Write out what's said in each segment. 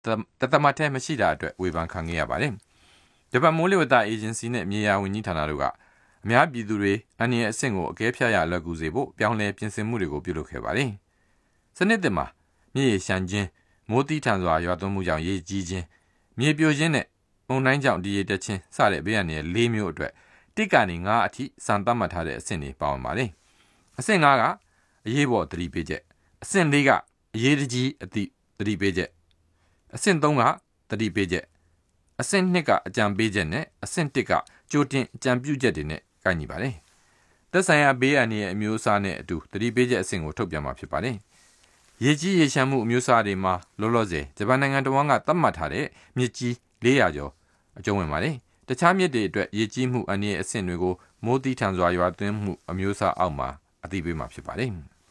တသမတ်ထဲမရှိတာအတွက်ဝေဖန်ခံခဲ့ရပါတယ်ဂျပန်မိုးလေဝသအေဂျင်စီနဲ့မြေယာဝန်ကြီးဌာနတို့ကအများပြည်သူတွေအန္တရာယ်အဆင့်ကိုအကဲဖြတ်ရလွယ်ကူစေဖို့ပြောင်းလဲပြင်ဆင်မှုတွေကိုပြုလုပ်ခဲ့ပါတယ်စနစ်သစ်မှာမြေရေရှမ်းခြင်းမိုးတိထန်စွာရွာသွန်းမှုကြောင့်ရေကြီးခြင်းမြေပြိုခြင်းနဲ့မုန်တိုင်းကြောင့်ဒီရေတက်ခြင်းစတဲ့ဘေးအန္တရာယ်၄မျိုးအတွက်တစ်ကနေ9အထိစံသတ်မှတ်ထားတဲ့အဆင့်တွေပါဝင်ပါတယ်အဆင့်9ကအရေးပေါ်သတိပေးချက်အဆင့်4ကအရေးတကြီးသတိပေးချက်အဆင့်3ကသတိပေးချက်အဆင့်2ကအကြံပေးချက်နဲ့အဆင့်1ကကြိုတင်အကြံပြုချက်တွေနဲ့ကိုက်ညီပါတယ်သက်ဆိုင်ရာဘေးအန္တရာယ်အမျိုးအစားနဲ့အတူသတိပေးချက်အဆင့်ကိုထုတ်ပြန်မှာဖြစ်ပါတယ်ရေကြီးရေရှမ်းမှုအမျိုးအစားတွေမှာလောလောဆယ်ဂျပန်နိုင်ငံတော်ကသတ်မှတ်ထားတဲ့မြစ်ကြီး400ကျော်အကျုံးဝင်ပါတယ်တခြားမြစ်တွေအတွက်ရေကြီးမှုအန္တရာယ်အဆင့်တွေကိုမိုးတိထန်စွာရွာသွန်းမှုအမျိုးအစားအောက်မှာအသိပေးမှာဖြစ်ပါတယ်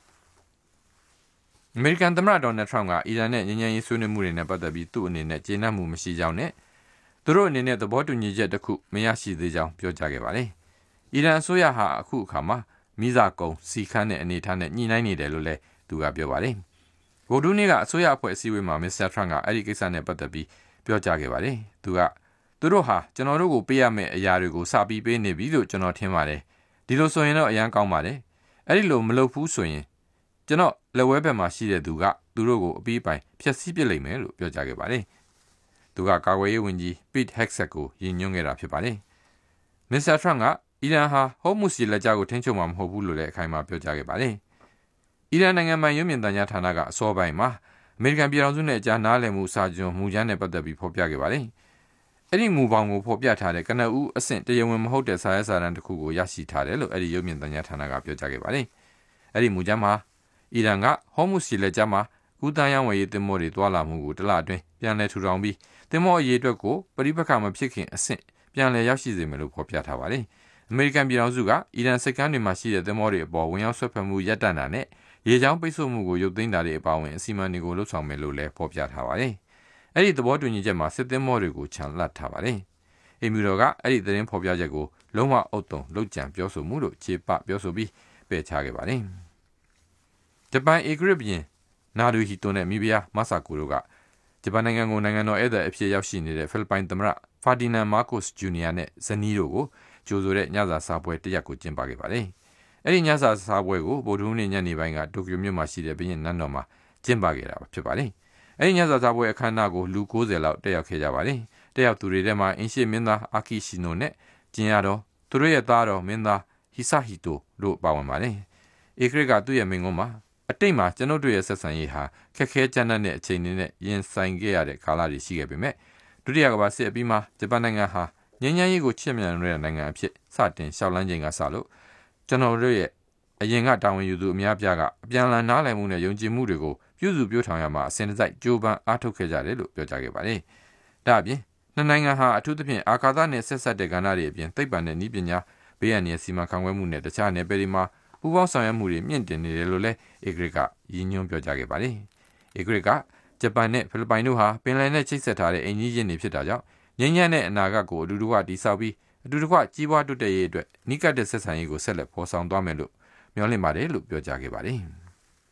အမေရိကန်သမ္မတဒေါ်နယ်ထရမ့်ကအီရန်နဲ့ငြိမ်းချမ်းရေးဆွေးနွေးမှုတွေနဲ့ပတ်သက်ပြီးသူ့အနေနဲ့ကျေနပ်မှုမရှိကြောင်းနဲ့သူတို့အနေနဲ့သဘောတူညီချက်တစ်ခုမရရှိသေးကြောင်းပြောကြားခဲ့ပါတယ်အီရန်အစိုးရဟာအခုအခါမှာမိစာကုံစီခန်းတဲ့အနေအထားနဲ့ညှိနှိုင်းနေတယ်လို့လည်းသူကပြောပါတယ်ဗုဒ္ဓနေ့ကအစိုးရအဖွဲ့အစည်းအဝေးမှာမစ္စတာထရမ့်ကအဲ့ဒီကိစ္စနဲ့ပတ်သက်ပြီးပြောကြားခဲ့ပါတယ်သူတို့ဟာကျွန်တော်တို့ကိုပေးရမယ့်အရာတွေကိုစပြီးပေးနေပြီလို့ကျွန်တော်ထင်ပါတယ်ဒီလိုဆိုရင်တော့အရန်ကောင်းပါတယ်အဲ့ဒီလိုမလုပ်ဘူးဆိုရင်ကျွန်တော်လက်ဝဲဘက်မှာရှိတဲ့သူကသူတို့ကိုအပြီးပိုင်ဖျက်ဆီးပစ်လိမ့်မယ်လို့ပြောကြားခဲ့ပါတယ်သူကကာကွယ်ရေးဝန်ကြီး Pete Hegseth ကိုရည်ညွှန်းခဲ့တာဖြစ်ပါတယ်မစ္စတာထရမ့်ကအီရန်ဟာဟော့မုစ်ရေလက်ကြားကိုထိန်းချုပ်မှာမဟုတ်ဘူးလို့လည်းအခိုင်အမာပြောကြားခဲ့ပါတယ်အီရန်နိုင်ငံပိုင်ရုပ်မြင်သံကြားဌာနကအစောပိုင်းမှာအမေရိကန်ပြည်ထောင်စုနဲ့အကြားနားလည်မှုစာချုပ်မူကြမ်းနဲ့ပတ်သက်ပြီးဖော်ပြခဲ့ပါတယ်အဲ့ဒီမူပေါင်းကိုဖော်ပြထားတဲ့ကနဦးအဆင့်တရားဝင်မဟုတ်တဲ့စာရေးစာတမ်းတစ်ခုကိုရရှိထားတယ်လို့အဲ့ဒီရုပ်မြင်သံကြားဌာနကပြောကြားခဲ့ပါတယ်အဲ့ဒီမူကြမ်းမှာအီရန်ကဟော့မုစ်ရေလက်ကြားမှာကူးတန်းရောင်းဝယ်ရေးသင်္ဘောတွေတွာလာမှုကိုတစ်လအတွင်းပြန်လည်ထူထောင်ပြီးသင်္ဘောအရေးအတွက်ကိုပရိပက္ခမဖြစ်ခင်အဆင့်ပြန်လည်ရောက်ရှိစေမယ်လို့ဖော်ပြထားပါတယ်အမေရိကန်ပြည်ထောင်စုကအီရန်စစ်ကမ်းတွေမှာရှိတဲ့သင်္ဘောတွေအပေါ်ဝင်ရောက်ဆွဲဖက်မှုရပ်တန့်တာနဲ့ရေကြောင်းပိတ်ဆို့မှုကိုရုပ်သိမ်းတာတွေအပါအဝင်အစီအမံတွေကိုလှုပ်ဆောင်မယ်လို့လည်းဖော်ပြထားပါတယ်အဲ့ဒီသဘောတူညီချက်မှာစစ်သင်္ဘောတွေကိုခြံလှပ်ထားပါတယ်အိမ်မြူတော်ကအဲ့ဒီသတင်းဖော်ပြချက်ကိုလုံးဝအုတ်တုံလှုပ်ကြံပြောဆိုမှုလို့ခြေပပြောဆိုပြီးပယ်ချခဲ့ပါတယ်ဂျပန်ဧကရာဇ်ဘုရင်နာရူဟီတိုနဲ့မိဖုရားမဆာကိုတို့ကဂျပန်နိုင်ငံကိုနိုင်ငံတော်ဧည့်သည်အဖြစ်ရောက်ရှိနေတဲ့ဖိလစ်ပိုင်သမ္မတဖာဒီနန်မာကိုစ်ဂျူနီယာနဲ့ဇနီးတို့ကိုကြိုဆိုတဲ့ညစာစားပွဲတစ်ရက်ကိုကျင်းပခဲ့ပါတယ်အဲ့ဒီညစာစားပွဲကိုဗုဒ္ဓဟူးနေ့ညနေပိုင်းကတိုကျိုမြို့မှာရှိတဲ့ဘုရင်နန်းတော်မှာကျင်းပခဲ့တာဖြစ်ပါတယ်အဲ့ဒီညစာစားပွဲအခမ်းအနားကိုလူ90လောက်တက်ရောက်ခဲ့ကြပါတယ်တက်ရောက်သူတွေထဲမှာအင်ရှေမင်းသားအာကီရှီနိုနဲ့ကျင်းရတော်သူတို့ရဲ့သားတော်မင်းသားဟီဆာဟီတိုတို့ပါဝင်ပါတယ်ဧကရစ်ကသူ့ရဲ့မိန့်ခွန်းမှာအတိတ်မှာကျွန်တော်တို့ရဲ့ဆက်ဆံရေးဟာခက်ခဲကြမ်းတမ်းတဲ့အချိန်တွေနဲ့ရင်ဆိုင်ခဲ့ရတဲ့ကာလတွေရှိခဲ့ပေမဲ့ဒုတိယကမ္ဘာစစ်အပြီးမှာဂျပန်နိုင်ငံဟာငြိမ်းချမ်းရေးကိုချစ်မြတ်တဲ့နိုင်ငံအဖြစ်စတင်ရှောက်လန်းချိန်ကစလို့ကျွန်တော်တို့ရဲ့အရင်ကတာဝန်ယူသူအများပြားကအပြန်အလှန်နားလည်မှုနဲ့ယုံကြည်မှုတွေကိုပြုစုပြောထောင်ရမှာအစဉ်တစိုက်ကြိုးပမ်းအားထုတ်ခဲ့ကြတယ်လို့ပြောကြားခဲ့ပါတယ်။ဒါ့အပြင်နှစ်နိုင်ငံဟာအထူးသဖြင့်အာကာသနဲ့ဆက်ဆက်တဲ့ကဏ္ဍတွေအပြင်သိပ္ပံနဲ့နည်းပညာဘေးအန္တရာယ်စီမံခန့်ခွဲမှုနဲ့တခြားနယ်ပယ်တွေမှာပူးပေါင်းဆောင်ရွက်မှုတွေမြင့်တင်နေတယ်လို့လည်းဧကရစ်ကရည်ညွှန်းပြောကြားခဲ့ပါတယ်။ဧကရစ်ကဂျပန်နဲ့ဖိလစ်ပိုင်တို့ဟာပင်လယ်နဲ့ချိတ်ဆက်ထားတဲ့အိမ်ကြီးချင်းတွေဖြစ်တာကြောင့်ငြိမ်းချမ်းတဲ့အနာဂတ်ကိုအတူတကွတည်ဆောက်ပြီးအတူတကွကြီးပွားတိုးတက်ရေးအတွက်နိကတ်တဲ့ဆက်ဆံရေးကိုဆက်လက်ဖော်ဆောင်သွားမယ်လို့မျှော်လင့်ပါတယ်လို့ပြောကြားခဲ့ပါတယ်။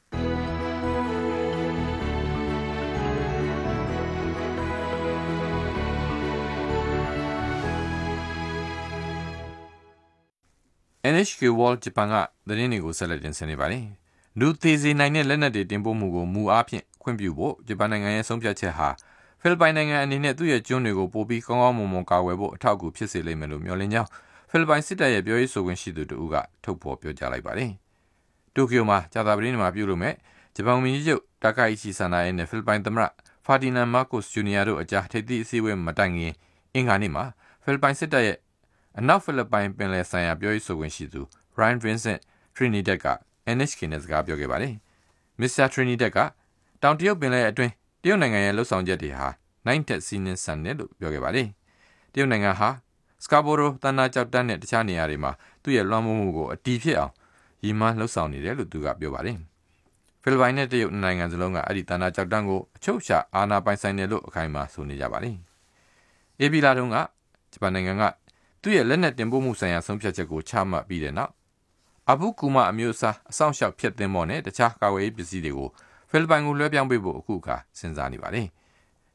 NHK World Japan ကသတင်းတွေကိုဆက်လက်တင်ဆက်နေပါတယ်။လူသေးစေနိုင်တဲ့လက်နက်တွေတင်ပို့မှုကိုမူအားဖြင့်ခွင့်ပြုဖို့ဂျပန်နိုင်ငံရဲ့ဆုံးဖြတ်ချက်ဟာဖိလစ်ပိုင်နိုင်ငံအနေနဲ့သူ့ရဲ့ကျွန်းတွေကိုပိုပြီးကောင်းကောင်းမွန်မွန်ကာကွယ်ဖို့အထောက်အကူဖြစ်စေလိမ့်မယ်လို့မျှော်လင့်ကြောင်းဖိလစ်ပိုင်စစ်တပ်ရဲ့ပြောရေးဆိုခွင့်ရှိသူတို့ကထုတ်ဖော်ပြောကြားလိုက်ပါတယ်။တိုကျိုမှာကြာသပတေးနေ့မှာပြုလုပ်မဲ့ဂျပန်ဝန်ကြီးချုပ်တာကာအီချီဆန်နာရဲ့နဲ့ဖိလစ်ပိုင်သမ္မတဖာဒီနန်မာကိုစ်ဂျူနီယာတို့အကြားထိပ်သီးအစည်းအဝေးမတိုင်ခင်အင်္ဂါနေ့မှာဖိလစ်ပိုင်စစ်တပ်ရဲ့အနောက်ဖိလစ်ပိုင်ပင်လယ်ဆိုင်ရာပြောရေးဆိုခွင့်ရှိသူ Ryan Vincent Trinidad က NHK နဲ့စကားပြောခဲ့ပါတယ်။ Mr. Trinidad ကတောင်တရုတ်ပင်လယ်အတွင်းတရုတ်နိုင်ငံရဲ့လှုပ်ဆောင်ချက်တွေဟာနိုင်တက်စီးနှင်းဆန်တယ်လို့ပြောခဲ့ပါတယ်။တရုတ်နိုင်ငံဟာစကာဘိုရိုတန်နာကျောက်တန်းနဲ့တခြားနေရာတွေမှာသူ့ရဲ့လွှမ်းမိုးမှုကိုအတီးဖြစ်အောင်ရည်မှန်းလှုပ်ဆောင်နေတယ်လို့သူကပြောပါတယ်။ဖိလစ်ပိုင်နဲ့တရုတ်နိုင်ငံစလုံးကအဲ့ဒီတန်နာကျောက်တန်းကိုအချုပ်အခြာအာဏာပိုင်ဆိုင်တယ်လို့အခိုင်အမာဆိုနေကြပါတယ်။အေပီလာတုန်းကဂျပန်နိုင်ငံကသူ့ရဲ့လက်နက်တင်ပို့မှုဆိုင်ရာဆုံးဖြတ်ချက်ကိုချမှတ်ပြီးတဲ့နောက်အဘူကူမာအမျိုးအစားအဆောင်ရှောက်ဖျက်သင်းမော်နဲ့တခြားကာကွယ်ရေးပစ္စည်းတွေကိုဖိလစ်ပိုင်ကိုလွှဲပြောင်းပေးဖို့အခုအခါစဉ်းစားနေပါတယ်။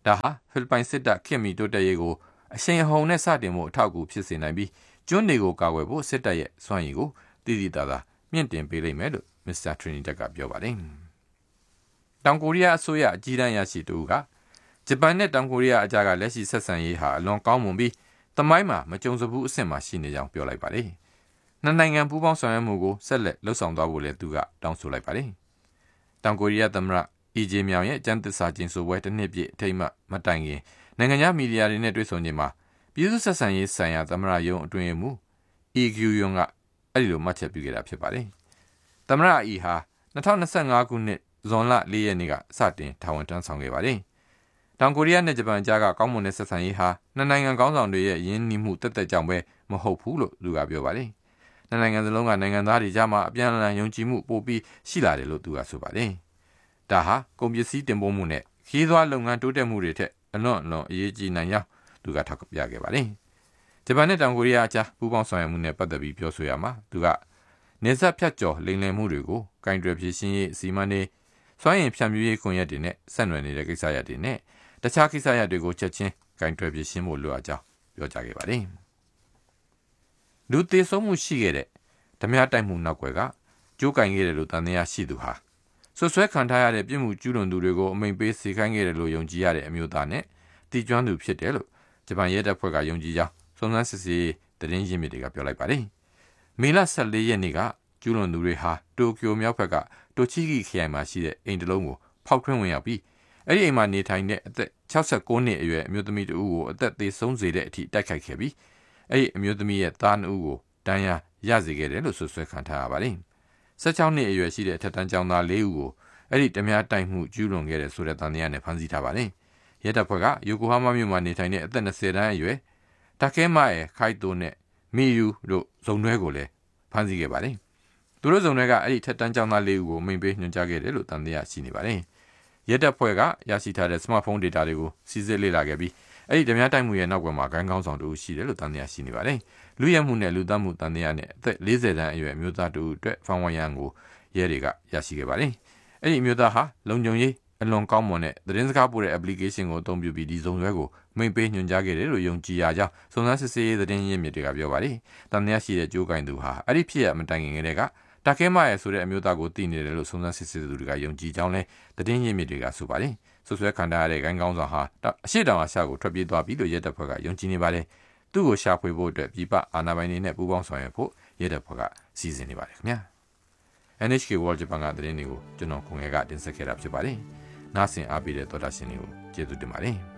ဒါဟာဖိလစ်ပိုင်စစ်တပ်ခင်မီတိုတက်ရေးကိုအရှိန်အဟုန်နဲ့စတင်မှုအထောက်အကူဖြစ်စေနိုင်ပြီးကျွန်းတွေကိုကာကွယ်ဖို့စစ်တပ်ရဲ့စွမ်းရည်ကိုတည်တည်သာသာမြင့်တင်ပေးလိမ့်မယ်လို့မစ္စတာထရီနီတက်ကပြောပါတယ်။တောင်ကိုရီးယားအစိုးရအကြီးတန်းရရှိသူကဂျပန်နဲ့တောင်ကိုရီးယားအကြားကလက်ရှိဆက်ဆံရေးဟာအလွန်ကောင်းမွန်ပြီးသမိုင်းမှာမကြုံစဘူးအဆင့်မှာရှိနေကြောင်းပြောလိုက်ပါတယ်။နှစ်နိုင်ငံပူးပေါင်းဆောင်ရွက်မှုကိုဆက်လက်လှုပ်ဆောင်သွားဖို့လည်းသူကတောင်းဆိုလိုက်ပါတယ်။တောင်ကိုရီးယားသမ္မတအီဂျေမြောင်ရဲ့ကျန်းသစ္စာကျင်းဆိုပွဲတစ်နှစ်ပြည့်အထိမ်းအမှတ်မတိုင်ခင်နိုင်ငံခြားမီဒီယာတွေနဲ့တွေ့ဆုံချိန်မှာပြည်သူ့ဆက်ဆံရေးဆိုင်ရာသမ္မတရုံးအတွင်းမှုအီဂူယွန်ကအဲ့ဒီလိုမှတ်ချက်ပြုခဲ့တာဖြစ်ပါတယ်။သမ္မတအီဟာ2025ခုနှစ်ဇွန်လ4ရက်နေ့ကစတင်တာဝန်ထမ်းဆောင်ခဲ့ပါတယ်။တောင်ကိုရီးယားနဲ့ဂျပန်ကြားကကောင်းမွန်တဲ့ဆက်ဆံရေးဟာနှစ်နိုင်ငံခေါင်းဆောင်တွေရဲ့ယဉ်ကျေးမှုတက်တက်ကြောင့်ပဲမဟုတ်ဘူးလို့သူကပြောပါတယ်။နှစ်နိုင်ငံစလုံးကနိုင်ငံသားတွေကြားမှာအပြန်အလှန်ယုံကြည်မှုပိုပြီးရှိလာတယ်လို့သူကဆိုပါတယ်။ဒါဟာကုန်ပစ္စည်းတင်ပို့မှုနဲ့ခီးသွွားလုပ်ငန်းတိုးတက်မှုတွေထက်အလွန်အရေးကြီးနိုင်ကြောင်းသူကထောက်ပြခဲ့ပါတယ်။ဂျပန်နဲ့တောင်ကိုရီးယားအကြားပူးပေါင်းဆောင်ရွက်မှုနဲ့ပတ်သက်ပြီးပြောဆိုရမှာသူကနေဆက်ဖြတ်ကျော်လိမ်လည်မှုတွေကိုကင်တွယ်ဖြေရှင်းရေးအစီအမံတွေစွမ်းရည်ဖြန့်ဖြူးရေးကွန်ရက်တွေနဲ့ဆက်နွယ်နေတဲ့ကိစ္စရပ်တွေနဲ့တခြားကိစ္စရပ်တွေကိုချက်ချင်းကင်တွယ်ဖြေရှင်းဖို့လိုအပ်ကြောင်းပြောကြားခဲ့ပါတယ်။လူသေဆုံးမှုရှိခဲ့တဲ့ဓမြတိုက်မှုနောက်ွယ်ကကြိုးကင်ခဲ့တယ်လို့တန်တရားရှိသူဟာဆွဆွဲခံထားရတဲ့ပြစ်မှုကျူးလွန်သူတွေကိုအမိန့်ပေးစေခိုင်းခဲ့တယ်လို့ယုံကြည်ရတဲ့အမျိုးသားနဲ့တည်ကျွမ်းသူဖြစ်တယ်လို့ဂျပန်ရဲတပ်ဖွဲ့ကယုံကြည်ကြောင်းစုံစမ်းစစ်ဆေးသတင်းရင်းမြစ်တွေကပြောလိုက်ပါတယ်။မေလ14ရက်နေ့ကကျူးလွန်သူတွေဟာတိုကျိုမြောက်ဘက်ကတိုချီဂီခရိုင်မှာရှိတဲ့အိမ်တစ်လုံးကိုဖောက်ထွင်းဝင်ရောက်ပြီးအဲ့ဒီအိမ်မှာနေထိုင်တဲ့အသက်69နှစ်အရွယ်အမျိုးသမီးတဦးကိုအသက်သေဆုံးစေတဲ့အထိတိုက်ခိုက်ခဲ့ပြီးအဲ့ဒီအမျိုးသမီးရဲ့သား2ဦးကိုဒဏ်ရာရစေခဲ့တယ်လို့ဆွဆွဲခံထားရပါတယ်။16နှစ်အရွယ်ရှိတဲ့ထက်တန်းကျောင်းသား4ဦးကိုအဲ့ဒီဓမြတိုက်မှုကျူးလွန်ခဲ့တဲ့ဆိုတဲ့တန်တရားနဲ့ဖမ်းဆီးထားပါတယ်။ရဲတပ်ဖွဲ့ကယိုကိုဟာမာမြို့မှာနေထိုင်တဲ့အသက်20တန်းအရွယ်တာကဲမာရဲ့ခိုက်တိုနဲ့မီယူတို့ဇုံတွဲကိုလည်းဖမ်းဆီးခဲ့ပါတယ်။သူတို့ဇုံတွဲကအဲ့ဒီထက်တန်းကျောင်းသား4ဦးကိုမိန့်ပေးညွှန်ကြားခဲ့တယ်လို့တန်တရားရှိနေပါတယ်။ရဲတပ်ဖွဲ့ကရရှိထားတဲ့စမတ်ဖုန်းဒေတာတွေကိုစီစစ်လေ့လာခဲ့ပြီးအဲ့ဒီဓမြတိုက်မှုရဲ့နောက်ွယ်မှာဂိုင်းကောင်းဆောင်တို့ရှိတယ်လို့တန်တရားရှိနေပါတယ်။လူရဲမှုနဲ့လူသတ်မှုတန်တရားနဲ့အသက်40တန်းအရွယ်အမျိုးသားတို့အတွက်ဖမ်းဝရမ်းကိုရဲတွေကရရှိခဲ့ပါတယ်။အဲ့ဒီအမျိုးသားဟာလုံခြုံရေးအလွန်ကောင်းမွန်တဲ့သတင်းစကားပို့တဲ့ application ကိုအသုံးပြုပြီးဒီဇုံတွဲကိုမိန့်ပေးညွှန်ကြားခဲ့တယ်လို့ယုံကြည်ရကြောင်းစုံစမ်းစစ်ဆေးရေးသတင်းရင်းမြစ်တွေကပြောပါတယ်။တန်တရားရှိတဲ့ကြိုးကင်သူဟာအဲ့ဒီဖြစ်ရမတိုင်ခင်ကတည်းကတာကဲမရဲ့ဆိုတဲ့အမျိုးသားကိုတည်နေတယ်လို့စုံစမ်းစစ်ဆေးသူတွေကယုံကြည်ကြောင်းလဲသတင်းရင်းမြစ်တွေကဆိုပါတယ်။ဆွဆွဲခံထားရတဲ့ဂိုင်းကောင်းဆောင်ဟာအရှိတောင်အရှကိုထွက်ပြေးသွားပြီလို့ရဲတပ်ဖွဲ့ကယုံကြည်နေပါတယ်။သူ့ကိုရှာဖွေဖို့အတွက်ပြည်ပအာဏာပိုင်တွေနဲ့ပူးပေါင်းဆောင်ရွက်ဖို့ရဲတပ်ဖွဲ့ကစီစဉ်နေပါတယ်ခင်ဗျာ။ NHK World Japan ကသတင်းတွေကိုကျွန်တော်ခွန်ငယ်ကတင်ဆက်ခဲ့တာဖြစ်ပါတယ်။နားဆင်အားပေးတဲ့သောတာရှင်တွေကိုကျေးဇူးတင်ပါတယ်။